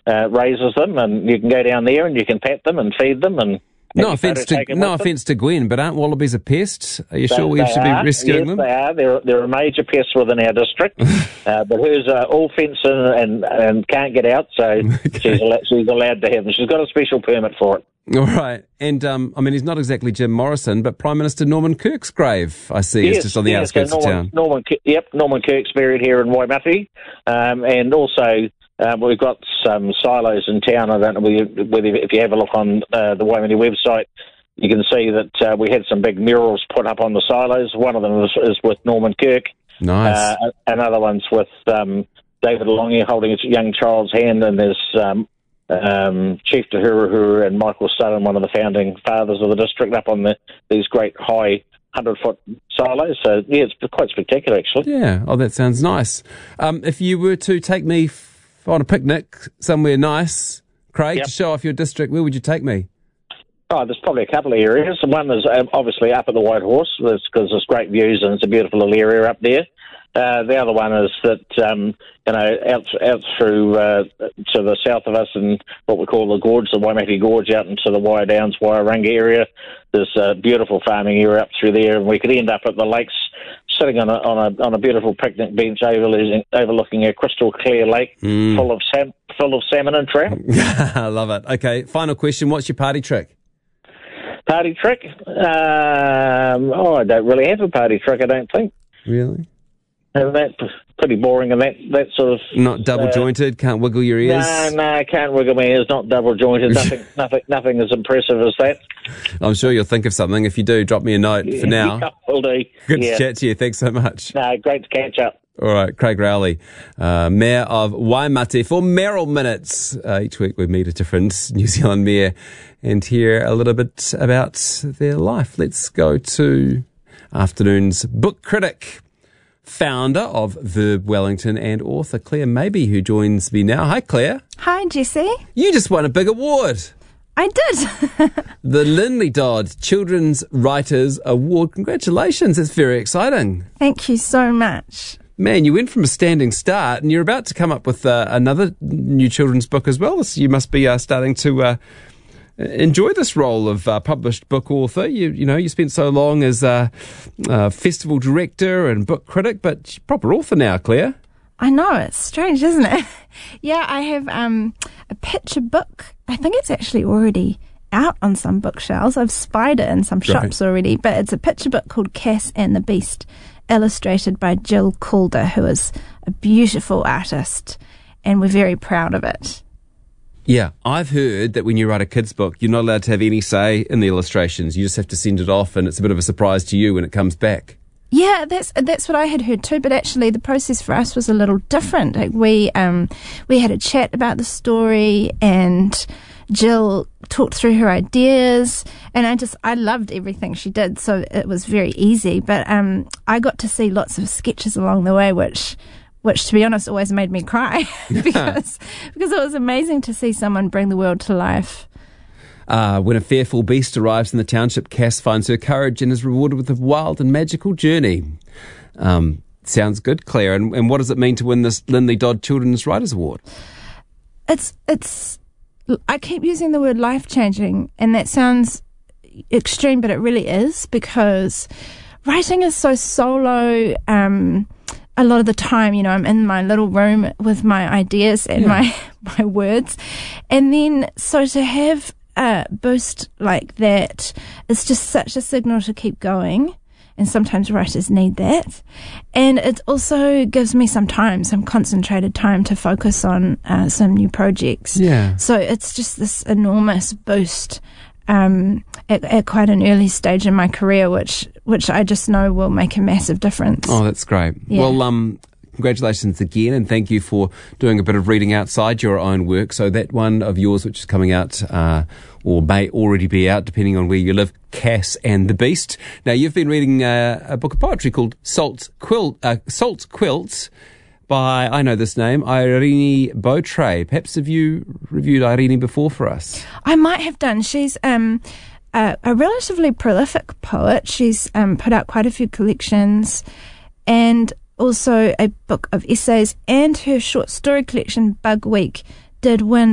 raises them, and you can go down there and you can pet them and feed them and. No offence to Gwen, but aren't wallabies a pest? Are you sure we should be rescuing them? Yes, they are. They're a major pest within our district. But hers are all fenced in and can't get out, so she's allowed to have them. She's got a special permit for it. All right. And, he's not exactly Jim Morrison, but Prime Minister Norman Kirk's grave, I see, is just on the outskirts of town. Norman Kirk's buried here in Waimate. And also... we've got some silos in town. I don't know whether if you have a look on the Waimate website, you can see that we had some big murals put up on the silos. One of them is with Norman Kirk. Nice. Another one's with David Longy holding a young child's hand, and there's Chief Te Huru and Michael Sutton, one of the founding fathers of the district, up on these great high 100-foot silos. So, yeah, it's quite spectacular, actually. Yeah. Oh, that sounds nice. If you were to take me on a picnic somewhere nice, Craig, to show off your district, where would you take me? Oh, there's probably a couple of areas. One is obviously up at the White Horse, because there's great views and it's a beautiful little area up there. The other one is that, out through to the south of us in what we call the Gorge, the Waimate Gorge, out into the Waia Downs, Wairanga area. There's a beautiful farming area up through there, and we could end up at the lakes, sitting on a beautiful picnic bench overlooking a crystal clear lake full of salmon and trout. I love it. Okay, final question. What's your party trick? Party trick? I don't really have a party trick, I don't think. Really? And that's pretty boring, and that sort of... Not double-jointed? Can't wiggle your ears? No, I can't wiggle my ears. Not double-jointed. Nothing as impressive as that. I'm sure you'll think of something. If you do, drop me a note for now. Yeah, will do. Good to chat to you. Thanks so much. No, great to catch up. All right, Craig Rowley, Mayor of Waimate for Mayoral Minutes. Each week we meet a different New Zealand mayor and hear a little bit about their life. Let's go to afternoon's book critic, founder of Verb Wellington and author Claire Mabey, who joins me now. Hi, Claire. Hi, Jesse. You just won a big award. I did. The Linley Dodd Children's Writers Award. Congratulations. It's very exciting. Thank you so much. Man, you went from a standing start and you're about to come up with another new children's book as well. So you must be starting to enjoy this role of published book author. You spent so long as festival director and book critic, but proper author now, Claire. I know, it's strange, isn't it? Yeah, I have a picture book. I think it's actually already out on some bookshelves. I've spied it in some shops already, but it's a picture book called Cass and the Beast, illustrated by Jill Calder, who is a beautiful artist, and we're very proud of it. Yeah, I've heard that when you write a kid's book, you're not allowed to have any say in the illustrations. You just have to send it off, and it's a bit of a surprise to you when it comes back. Yeah, that's what I had heard too. But actually, the process for us was a little different. Like we had a chat about the story, and Jill talked through her ideas, and I loved everything she did. So it was very easy. But I got to see lots of sketches along the way, which to be honest always made me cry because it was amazing to see someone bring the world to life. When a fearful beast arrives in the township, Cass finds her courage and is rewarded with a wild and magical journey. Sounds good, Claire. And what does it mean to win this Linley Dodd Children's Writers Award? It's. I keep using the word life-changing, and that sounds extreme, but it really is, because writing is so solo. A lot of the time, I'm in my little room with my ideas and my words, and then so to have a boost like that, it's just such a signal to keep going, and sometimes writers need that. And it also gives me some concentrated time to focus on some new projects. Yeah. So it's just this enormous boost at quite an early stage in my career, which I just know will make a massive difference. Oh, that's great. Yeah. Well, congratulations again, and thank you for doing a bit of reading outside your own work. So that one of yours, which is coming out, or may already be out, depending on where you live, Cass and the Beast. Now, you've been reading a book of poetry called Salt Quilt by, I know this name, Irene Beautray. Perhaps have you reviewed Irene before for us? I might have done. She's a relatively prolific poet. She's put out quite a few collections, and also a book of essays, and her short story collection, Bug Week, did win